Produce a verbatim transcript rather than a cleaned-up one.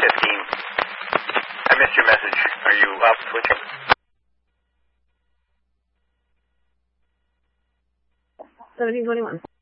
fifteen. I missed your message. Are you up, Switchum? seventeen twenty-one.